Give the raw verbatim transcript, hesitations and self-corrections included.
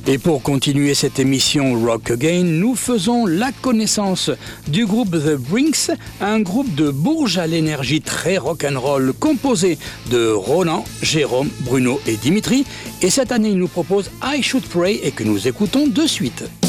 Et pour continuer cette émission Rock Again, nous faisons la connaissance du groupe The Brinks, un groupe de Bourges à l'énergie très rock'n'roll composé de Roland, Jérôme, Bruno et Dimitri. Et cette année, ils nous proposent I Should Pray et que nous écoutons de suite.